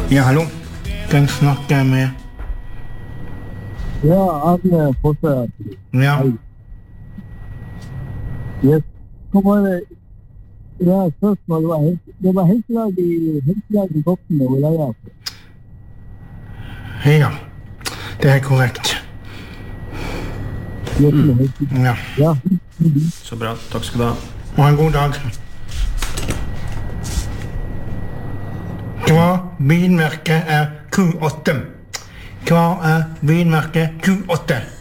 Ja, hallo. Kan snakke med... Ja, Arne Fosse. Ja. Yes. Ja, spørsmål det var helselag i Boksen og Leia. Ja, det er korrekt. Ja. Ja. Så bra, takk skal du ha. Ha en god dag. Hva bilmerket er Q8? Hva er bilmerket Q8?